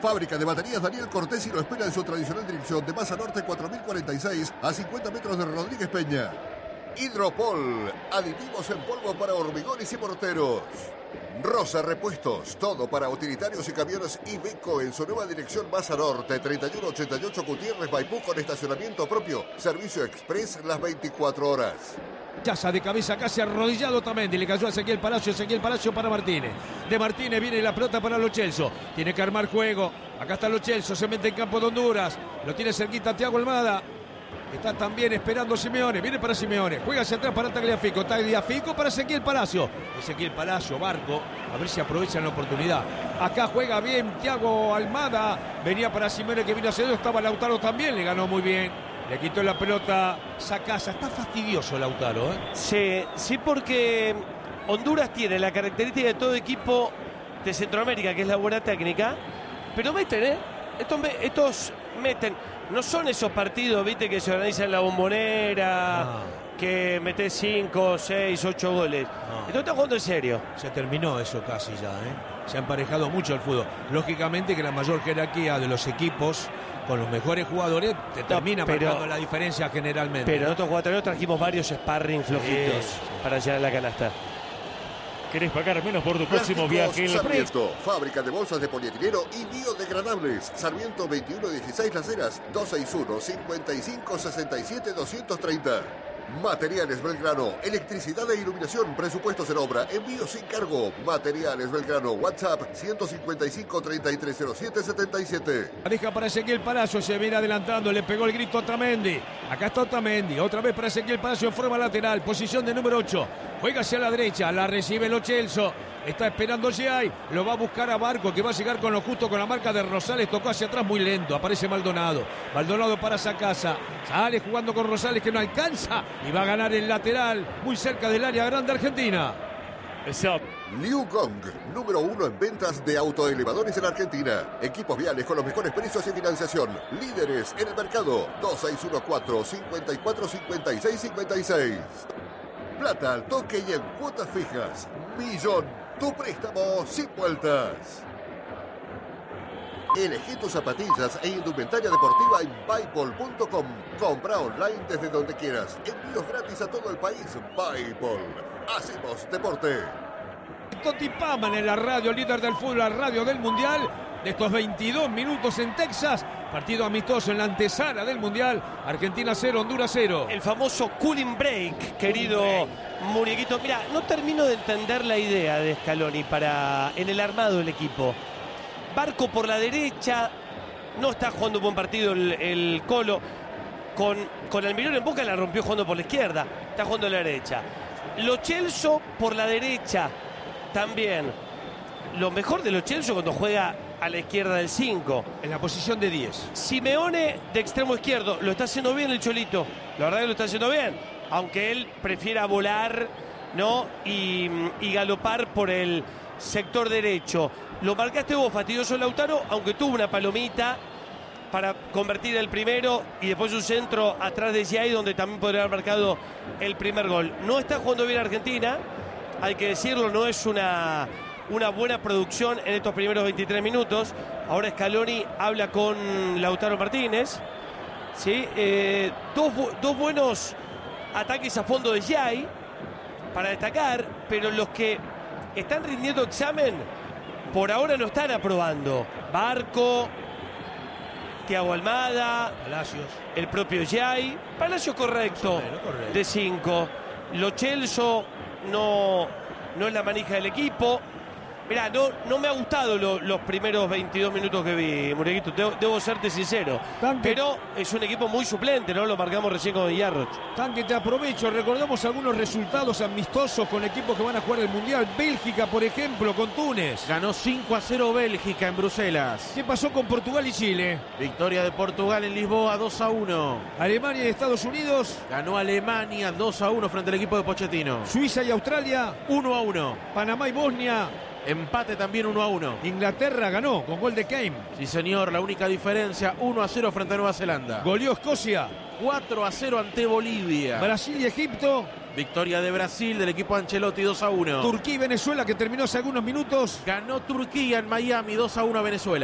Fábrica de baterías Daniel Cortesi lo espera en su tradicional dirección de Masa Norte 4046 a 50 metros de Rodríguez Peña. Hidropol, aditivos en polvo para hormigones y morteros. Rosa Repuestos, todo para utilitarios y camiones Iveco en su nueva dirección Masa Norte 3188 Gutiérrez Maipú con estacionamiento propio. Servicio express las 24 horas. Chaza de cabeza casi arrodillado Otamendi, le cayó a Ezequiel Palacio para Martínez. De Martínez viene la pelota para Lo Celso. Tiene que armar juego. Acá está Lo Celso, se mete en campo de Honduras. Lo tiene cerquita Thiago Almada. Está también esperando Simeone, viene para Simeone, juega hacia atrás para Tagliafico para Ezequiel Palacio, Barco, a ver si aprovechan la oportunidad. Acá juega bien Thiago Almada, venía para Simeone que vino hacia ello, estaba Lautaro también, le ganó muy bien, le quitó la pelota Sacasa, está fastidioso Lautaro, ¿eh? Sí, porque Honduras tiene la característica de todo equipo de Centroamérica, que es la buena técnica, pero meten, estos meten. No son esos partidos, viste, que se organizan en la Bombonera, que metés 5, 6, 8 goles. Esto está jugando en serio. Se terminó eso casi ya, ¿eh? Se ha emparejado mucho el fútbol. Lógicamente que la mayor jerarquía de los equipos con los mejores jugadores te termina marcando la diferencia generalmente. Pero nosotros jugadores trajimos varios sparring flojitos para llegar a la canasta. ¿Querés pagar menos por tu próximo viaje? Sarmiento, fábrica de bolsas de polietileno y biodegradables. Sarmiento 2116 Las Heras, 261-5567-230. Materiales Belgrano, electricidad e iluminación, presupuestos en obra, envío sin cargo. Materiales Belgrano, WhatsApp 155-3307-77. Deja para Ezequiel Palacio, se viene adelantando, le pegó el grito a Otamendi. Acá está Otamendi, otra vez para Ezequiel Palacio en forma lateral, posición de número 8. Juega hacia la derecha, la recibe Lo Celso. Está esperando Giai, lo va a buscar a Barco, que va a llegar con lo justo con la marca de Rosales. Tocó hacia atrás muy lento, aparece Maldonado. Maldonado para Sacasa, sale jugando con Rosales que no alcanza y va a ganar el lateral, muy cerca del área grande Argentina. Liu Gong, número 1 en ventas de autoelevadores en Argentina. Equipos viales con los mejores precios y financiación. Líderes en el mercado. 2614-545656. Plata al toque y en cuotas fijas. Millón, tu préstamo sin vueltas. Elegí tus zapatillas e indumentaria deportiva en Buypol.com. Compra online desde donde quieras. Envíos gratis a todo el país. Buypol. Hacemos deporte. Totti Paman en la radio, líder del fútbol, la radio del Mundial. De estos 22 minutos en Texas. Partido amistoso en la antesala del Mundial. Argentina 0, Honduras 0. El famoso cooling break, querido Muñequito. Mira, no termino de entender la idea de Scaloni en el armado del equipo. Barco por la derecha. No está jugando un buen partido el Colo. Con Almirón en Boca la rompió jugando por la izquierda. Está jugando a la derecha. Lo Celso por la derecha también. Lo mejor de Lo Celso cuando juega a la izquierda del 5. En la posición de 10. Simeone de extremo izquierdo. Lo está haciendo bien el Cholito. La verdad que lo está haciendo bien. Aunque él prefiera volar, ¿no? Y galopar por el sector derecho. Lo marcaste vos, fastidioso Lautaro, aunque tuvo una palomita para convertir el primero y después un centro atrás de Giai donde también podría haber marcado el primer gol. No está jugando bien Argentina, hay que decirlo, no es una buena producción en estos primeros 23 minutos. Ahora Scaloni habla con Lautaro Martínez, ¿sí? Dos buenos ataques a fondo de Giai para destacar, pero los que están rindiendo examen por ahora no están aprobando. Barco, Thiago Almada, Palacios, el propio Giai. Palacios correcto, de 5. Lo Celso no es la manija del equipo. Mirá, no me ha gustado los primeros 22 minutos que vi, Mureguito, debo serte sincero. Pero es un equipo muy suplente, ¿no? Lo marcamos recién con Villarroch. Tanque, te aprovecho, recordamos algunos resultados amistosos con equipos que van a jugar el Mundial. Bélgica, por ejemplo, con Túnez. Ganó 5-0 Bélgica en Bruselas. ¿Qué pasó con Portugal y Chile? Victoria de Portugal en Lisboa, 2-1. Alemania y Estados Unidos. Ganó Alemania 2-1 frente al equipo de Pochettino. Suiza y Australia. 1-1. Panamá y Bosnia. Empate también 1-1. Inglaterra ganó con gol de Kane. Sí, señor, la única diferencia, 1-0 frente a Nueva Zelanda. Goleó Escocia. 4-0 ante Bolivia. Brasil y Egipto. Victoria de Brasil del equipo Ancelotti, 2-1. Turquía y Venezuela, que terminó hace algunos minutos. Ganó Turquía en Miami, 2-1 a Venezuela.